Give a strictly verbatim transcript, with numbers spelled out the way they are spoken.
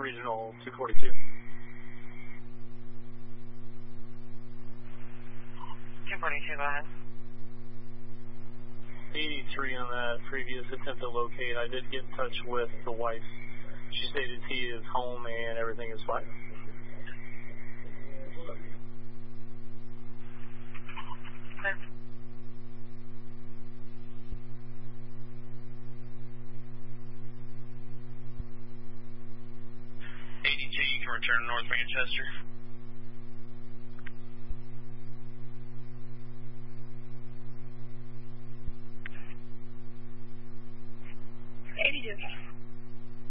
Regional two forty-two. two forty-two, go ahead. eighty-three on that previous attempt to locate. I did get in touch with the wife. She stated he is home and everything is fine. Okay. eighty-two, you can return to North Manchester.